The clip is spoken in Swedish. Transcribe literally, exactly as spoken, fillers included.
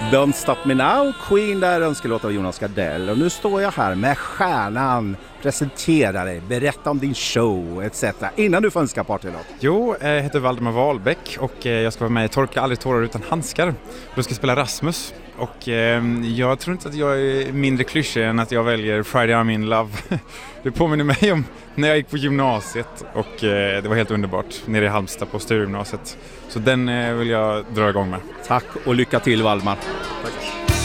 Don't Stop Me Now, Queen där, önskelåt av Jonas Gardell. Och nu står jag här med stjärnan, presentera dig, berätta om din show et cetera. Innan du får önska partylåt. Jo, jag heter Valdemar Wahlbeck och jag ska vara med i Torka aldrig tårar utan handskar. Då ska jag spela Rasmus. Och eh, jag tror inte att jag är mindre klyschig än att jag väljer Friday I'm in Love. Det påminner mig om när jag gick på gymnasiet och eh, det var helt underbart nere i Halmstad på Sturegymnasiet. Så den eh, vill jag dra igång med. Tack och lycka till, Valdemar. Tack.